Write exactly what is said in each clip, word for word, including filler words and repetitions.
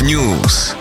News.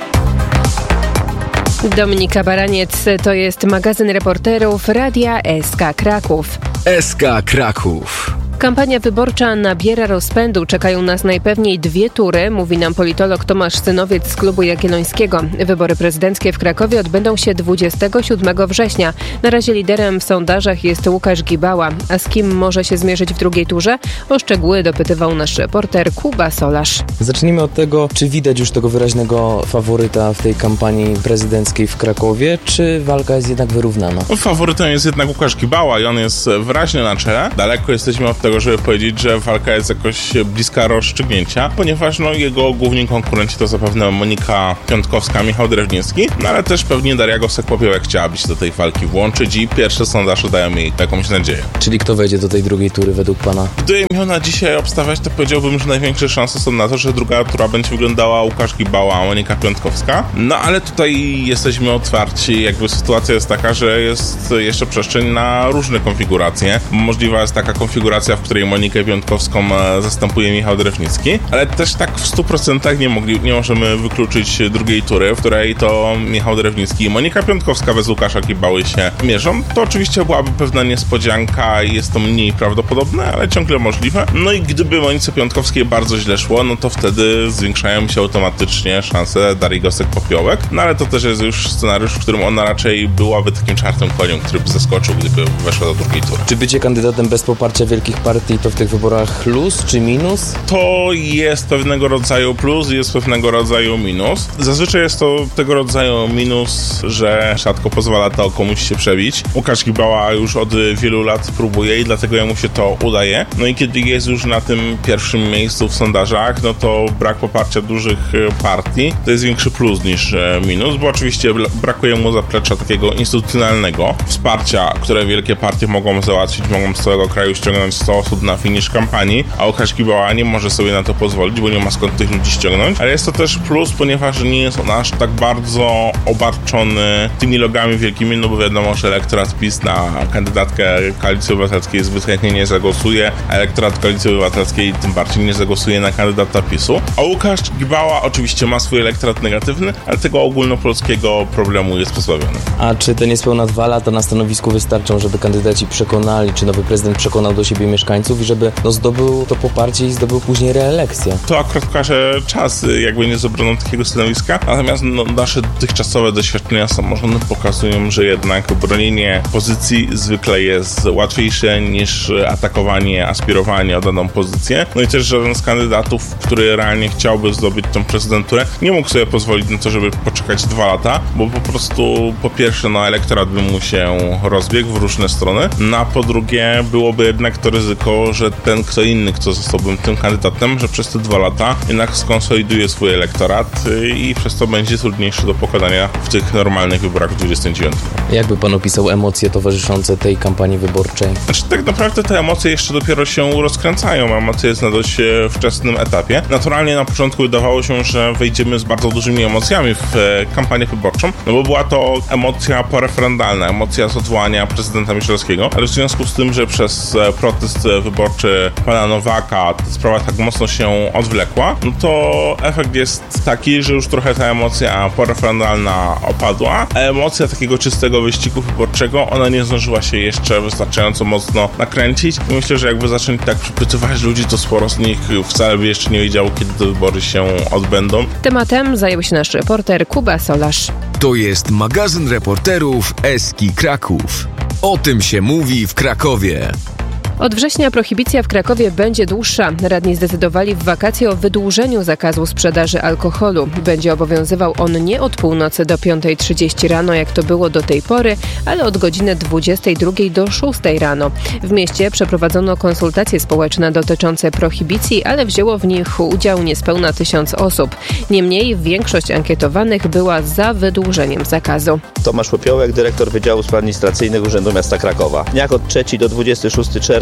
Dominika Baraniec, to jest magazyn reporterów Radia S K Kraków. S K Kraków. Kampania wyborcza nabiera rozpędu. Czekają nas najpewniej dwie tury, mówi nam politolog Tomasz Synowiec z Klubu Jagiellońskiego. Wybory prezydenckie w Krakowie odbędą się dwudziestego siódmego września. Na razie liderem w sondażach jest Łukasz Gibała. A z kim może się zmierzyć w drugiej turze? O szczegóły dopytywał nasz reporter Kuba Solarz. Zacznijmy od tego, czy widać już tego wyraźnego faworyta w tej kampanii prezydenckiej w Krakowie, czy walka jest jednak wyrównana? Faworytem jest jednak Łukasz Gibała i on jest wyraźnie na czele. Daleko jesteśmy od tego, żeby powiedzieć, że walka jest jakoś bliska rozstrzygnięcia, ponieważ no, jego główni konkurenci to zapewne Monika Piątkowska, Michał Drewniewski, no ale też pewnie Daria Gosek-Popiołek chciałaby się do tej walki włączyć i pierwsze sondaże dają jej jakąś nadzieję. Czyli kto wejdzie do tej drugiej tury według pana? Gdybym miał na dzisiaj obstawiać, to powiedziałbym, że największe szanse są na to, że druga tura będzie wyglądała Łukasz Gibała, a Monika Piątkowska. No ale tutaj jesteśmy otwarci, jakby sytuacja jest taka, że jest jeszcze przestrzeń na różne konfiguracje. Możliwa jest taka konfiguracja, w której Monikę Piątkowską zastępuje Michał Drewnicki, ale też tak w stu procentach nie, mogli, nie możemy wykluczyć drugiej tury, w której to Michał Drewnicki i Monika Piątkowska bez Łukasza Gibały się mierzą. To oczywiście byłaby pewna niespodzianka i jest to mniej prawdopodobne, ale ciągle możliwe. No i gdyby Monice Piątkowskiej bardzo źle szło, no to wtedy zwiększają się automatycznie szanse Darii Gosek-Popiołek, no ale to też jest już scenariusz, w którym ona raczej byłaby takim czarnym koniem, który by zaskoczył, gdyby weszła do drugiej tury. Czy bycie kandydatem bez poparcia wielkich partii to w tych wyborach plus czy minus? To jest pewnego rodzaju plus i jest pewnego rodzaju minus. Zazwyczaj jest to tego rodzaju minus, że rzadko pozwala to komuś się przebić. Łukasz Gibała już od wielu lat próbuje i dlatego jemu się to udaje. No i kiedy jest już na tym pierwszym miejscu w sondażach, no to brak poparcia dużych partii to jest większy plus niż minus, bo oczywiście brakuje mu zaplecza takiego instytucjonalnego wsparcia, które wielkie partie mogą załatwić, mogą z całego kraju ściągnąć sto osób na finisz kampanii, a Łukasz Gibała nie może sobie na to pozwolić, bo nie ma skąd tych ludzi ściągnąć, ale jest to też plus, ponieważ nie jest on aż tak bardzo obarczony tymi logami wielkimi, no bo wiadomo, że elektorat PiS na kandydatkę Koalicji Obywatelskiej zbyt chętnie nie zagłosuje, a elektorat Koalicji Obywatelskiej tym bardziej nie zagłosuje na kandydata PiSu. A Łukasz Gibała oczywiście ma swój elektorat negatywny, ale tego ogólnopolskiego problemu jest pozbawiony. A czy te niespełna dwa lata na stanowisku wystarczą, żeby kandydaci przekonali, czy nowy prezydent przekonał do siebie mieszkańców i żeby no, zdobył to poparcie i zdobył później reelekcję? To akurat pokaże czas, jakby nie z obroną takiego stanowiska, natomiast no, nasze dotychczasowe doświadczenia samorządu pokazują, że jednak bronienie pozycji zwykle jest łatwiejsze niż atakowanie, aspirowanie o daną pozycję. No i też żaden z kandydatów, który realnie chciałby zdobyć tą prezydenturę, nie mógł sobie pozwolić na to, żeby poczekać dwa lata, bo po prostu po pierwsze no, elektorat by mu się rozbiegł w różne strony, no a po drugie byłoby jednak to ryzyko, że ten kto inny, kto zostałby tym kandydatem, że przez te dwa lata jednak skonsoliduje swój elektorat i przez to będzie trudniejszy do pokonania w tych normalnych wyborach w dwudziestym dziewiątym. Jakby pan opisał emocje towarzyszące tej kampanii wyborczej? Znaczy, tak naprawdę te emocje jeszcze dopiero się rozkręcają. Emocje jest na dość wczesnym etapie. Naturalnie na początku wydawało się, że wejdziemy z bardzo dużymi emocjami w kampanię wyborczą, no bo była to emocja poreferendalna, emocja z odwołania prezydenta Miszalskiego, ale w związku z tym, że przez protest wyborczy pana Nowaka ta sprawa tak mocno się odwlekła, no to efekt jest taki, że już trochę ta emocja poreferendalna opadła, a emocja takiego czystego wyścigu wyborczego, ona nie zdążyła się jeszcze wystarczająco mocno nakręcić i myślę, że jakby zacząć tak przypytywać ludzi, to sporo z nich wcale by jeszcze nie wiedziało, kiedy te wybory się odbędą. Tematem zajął się nasz reporter Kuba Solarz. To jest magazyn reporterów S K Kraków. O tym się mówi w Krakowie. Od września prohibicja w Krakowie będzie dłuższa. Radni zdecydowali w wakacje o wydłużeniu zakazu sprzedaży alkoholu. Będzie obowiązywał on nie od północy do piątej trzydzieści rano, jak to było do tej pory, ale od godziny dwudziestej drugiej do szóstej rano. W mieście przeprowadzono konsultacje społeczne dotyczące prohibicji, ale wzięło w nich udział niespełna tysiąc osób. Niemniej większość ankietowanych była za wydłużeniem zakazu. Tomasz Popiołek, dyrektor Wydziału Spraw Administracyjnych Urzędu Miasta Krakowa. Jak od trzeciego do dwudziestego szóstego czerwca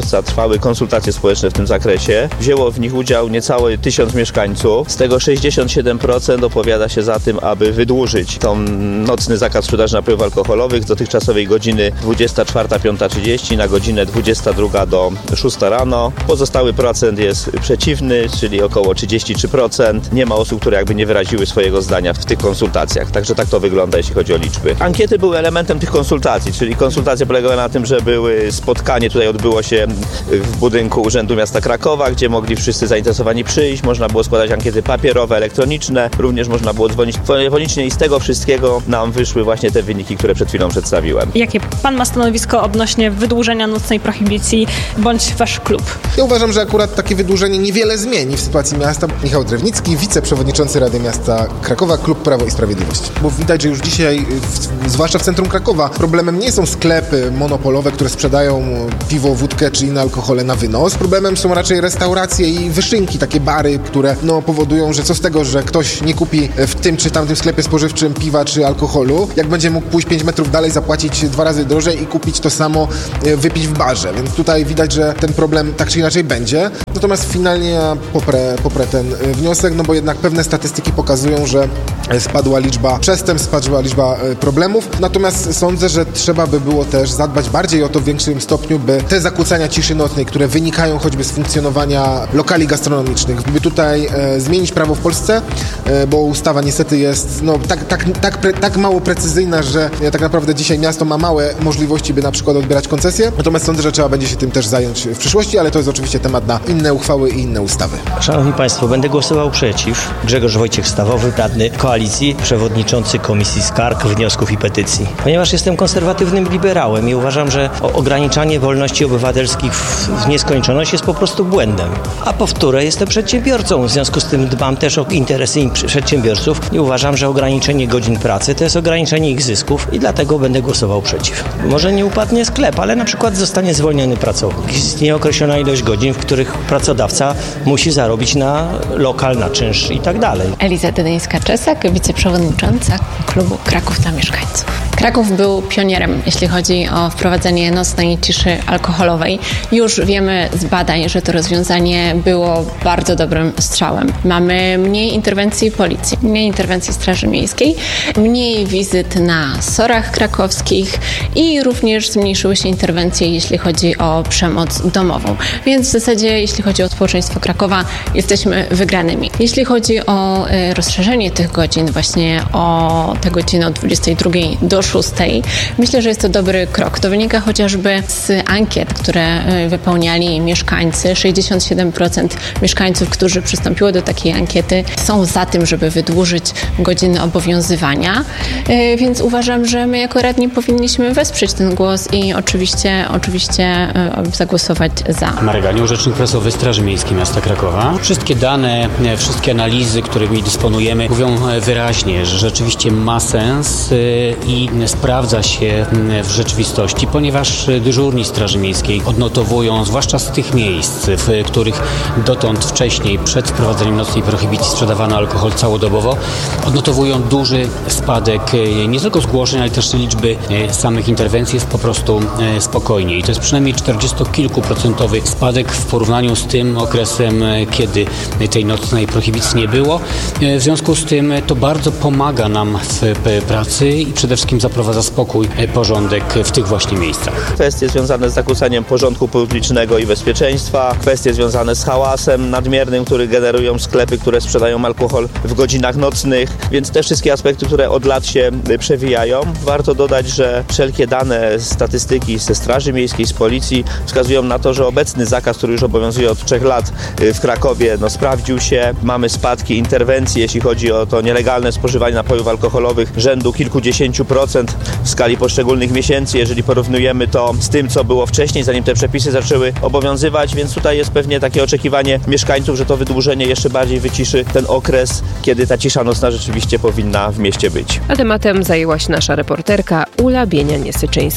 czerwca trwały konsultacje społeczne w tym zakresie. Wzięło w nich udział niecałe tysiąc mieszkańców. Z tego sześćdziesiąt siedem procent opowiada się za tym, aby wydłużyć tą nocny zakaz sprzedaży napojów alkoholowych z dotychczasowej godziny dwudziesta czwarta, piąta trzydzieści na godzinę dwudziesta druga do szósta rano. Pozostały procent jest przeciwny, czyli około trzydzieści trzy procent. Nie ma osób, które jakby nie wyraziły swojego zdania w tych konsultacjach. Także tak to wygląda, jeśli chodzi o liczby. Ankiety były elementem tych konsultacji, czyli konsultacje polegały na tym, że były spotkanie, tutaj odbyło się w budynku Urzędu Miasta Krakowa, gdzie mogli wszyscy zainteresowani przyjść. Można było składać ankiety papierowe, elektroniczne. Również można było dzwonić telefonicznie i z tego wszystkiego nam wyszły właśnie te wyniki, które przed chwilą przedstawiłem. Jakie pan ma stanowisko odnośnie wydłużenia nocnej prohibicji bądź wasz klub? Ja uważam, że akurat takie wydłużenie niewiele zmieni w sytuacji miasta. Michał Drewnicki, wiceprzewodniczący Rady Miasta Krakowa, Klub Prawo i Sprawiedliwość. Bo widać, że już dzisiaj, w, zwłaszcza w centrum Krakowa, problemem nie są sklepy monopolowe, które sprzedają piwo, wódkę czy inne alkohole na wynos. Problemem są raczej restauracje i wyszynki, takie bary, które no, powodują, że co z tego, że ktoś nie kupi w tym czy tamtym sklepie spożywczym piwa czy alkoholu, jak będzie mógł pójść pięć metrów dalej, zapłacić dwa razy drożej i kupić to samo, wypić w barze. Więc tutaj widać, że ten problem tak czy inaczej będzie. Natomiast finalnie ja poprę, poprę ten wniosek, no bo jednak pewne statystyki pokazują, że spadła liczba przestępstw, spadła liczba problemów. Natomiast sądzę, że trzeba by było też zadbać bardziej o to w większym stopniu, by te zakłócania ciszy nocnej, które wynikają choćby z funkcjonowania lokali gastronomicznych, by tutaj e, zmienić prawo w Polsce, e, bo ustawa niestety jest no, tak, tak, tak, pre, tak mało precyzyjna, że e, tak naprawdę dzisiaj miasto ma małe możliwości, by na przykład odbierać koncesje. Natomiast sądzę, że trzeba będzie się tym też zająć w przyszłości, ale to jest oczywiście temat na inne uchwały i inne ustawy. Szanowni Państwo, będę głosował przeciw. Grzegorz Wojciech Stawowy, radny Koalicji, przewodniczący Komisji Skarg, Wniosków i Petycji. Ponieważ jestem konserwatywnym liberałem i uważam, że ograniczanie wolności obywatelskich w nieskończoność jest po prostu błędem. A po wtóre, jestem przedsiębiorcą, w związku z tym dbam też o interesy przedsiębiorców i uważam, że ograniczenie godzin pracy to jest ograniczenie ich zysków i dlatego będę głosował przeciw. Może nie upadnie sklep, ale na przykład zostanie zwolniony pracownik. Istnieje określona ilość godzin, w których pracodawca musi zarobić na lokal, na czynsz i tak dalej. Eliza Dydyńska-Czesak, wiceprzewodnicząca klubu Kraków dla mieszkańców. Kraków był pionierem, jeśli chodzi o wprowadzenie nocnej ciszy alkoholowej. Już wiemy z badań, że to rozwiązanie było bardzo dobrym strzałem. Mamy mniej interwencji policji, mniej interwencji Straży Miejskiej, mniej wizyt na sorach krakowskich i również zmniejszyły się interwencje, jeśli chodzi o przemoc domową. Więc w zasadzie, jeśli chodzi o społeczeństwo Krakowa, jesteśmy wygranymi. Jeśli chodzi o y, rozszerzenie tych godzin, właśnie o te godziny od dwudziestej drugiej do szóstej, myślę, że jest to dobry krok. To wynika chociażby z ankiet, które y, wypełniali mieszkańcy. sześćdziesiąt siedem procent mieszkańców, którzy przystąpiło do takiej ankiety, są za tym, żeby wydłużyć godziny obowiązywania. Y, więc uważam, że my jako radni powinniśmy wesprzeć ten głos i oczywiście, oczywiście y, zagłosować za. Marek Anioł, rzecznik prasowy Straży Miejskiej Miasta Krakowa. Wszystkie dane, wszystkie analizy, którymi dysponujemy, mówią wyraźnie, że rzeczywiście ma sens i sprawdza się w rzeczywistości, ponieważ dyżurni Straży Miejskiej odnotowują, zwłaszcza z tych miejsc, w których dotąd wcześniej, przed wprowadzeniem nocnej prohibicji sprzedawano alkohol całodobowo, odnotowują duży spadek nie tylko zgłoszeń, ale też liczby samych interwencji jest po prostu spokojniej. To jest przynajmniej czterdziestokilkuprocentowy spadek w porównaniu z tym okresem, kiedy tej nocnej prohibicji nie było. W związku z tym to bardzo pomaga nam w pracy i przede wszystkim zaprowadza spokój, porządek w tych właśnie miejscach. Kwestie związane z zakłócaniem porządku publicznego i bezpieczeństwa, kwestie związane z hałasem nadmiernym, który generują sklepy, które sprzedają alkohol w godzinach nocnych, więc te wszystkie aspekty, które od lat się przewijają. Warto dodać, że wszelkie dane, statystyki ze Straży Miejskiej, z Policji wskazują na to, że obecny zakaz, który już obowiązuje od trzech lat w Krakowie, no sprawdził się. Mamy spadki interwencji, jeśli chodzi o to nielegalne spożywanie napojów alkoholowych rzędu kilkudziesięciu procent w skali poszczególnych miesięcy, jeżeli porównujemy to z tym, co było wcześniej, zanim te przepisy zaczęły obowiązywać, więc tutaj jest pewnie takie oczekiwanie mieszkańców, że to wydłużenie jeszcze bardziej wyciszy ten okres, kiedy ta cisza nocna rzeczywiście powinna w mieście być. A tematem zajęła się nasza reporterka Ula Bienia-Niesyczyńska.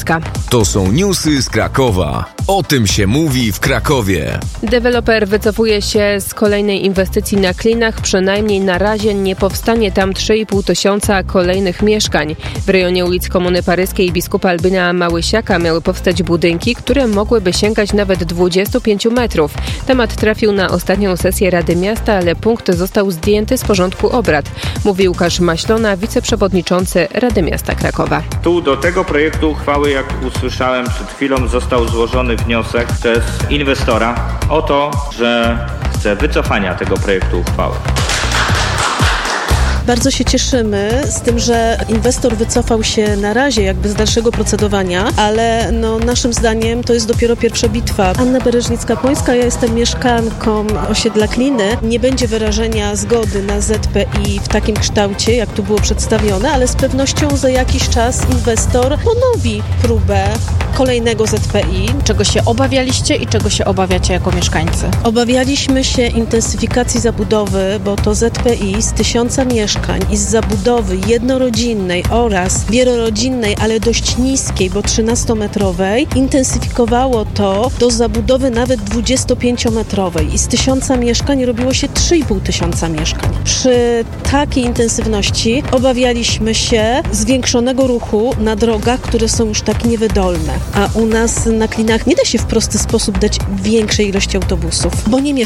To są newsy z Krakowa. O tym się mówi w Krakowie. Deweloper wycofuje się z kolejnej inwestycji na Klinach. Przynajmniej na razie nie powstanie tam trzy i pół tysiąca kolejnych mieszkań. W rejonie ulic Komuny Paryskiej i biskupa Albina Małysiaka miały powstać budynki, które mogłyby sięgać nawet dwudziestu pięciu metrów. Temat trafił na ostatnią sesję Rady Miasta, ale punkt został zdjęty z porządku obrad. Mówi Łukasz Maślona, wiceprzewodniczący Rady Miasta Krakowa. Tu do tego projektu uchwały, jak usłyszałem przed chwilą, został złożony wniosek przez inwestora o to, że chce wycofania tego projektu uchwały. Bardzo się cieszymy z tym, że inwestor wycofał się na razie jakby z dalszego procedowania, ale no, naszym zdaniem to jest dopiero pierwsza bitwa. Anna Bereżnicka-Płońska, ja jestem mieszkanką osiedla Kliny. Nie będzie wyrażenia zgody na Z P I w takim kształcie, jak tu było przedstawione, ale z pewnością za jakiś czas inwestor ponowi próbę kolejnego Z P I. Czego się obawialiście i czego się obawiacie jako mieszkańcy? Obawialiśmy się intensyfikacji zabudowy, bo to Z P I z tysiąca mieszkań i z zabudowy jednorodzinnej oraz wielorodzinnej, ale dość niskiej, bo trzynastometrowej, intensyfikowało to do zabudowy nawet dwudziestopięciometrowej i z tysiąca mieszkań robiło się trzy i pół tysiąca mieszkań. Przy takiej intensywności obawialiśmy się zwiększonego ruchu na drogach, które są już tak niewydolne, a u nas na Klinach nie da się w prosty sposób dać większej ilości autobusów, bo nie mieszkamy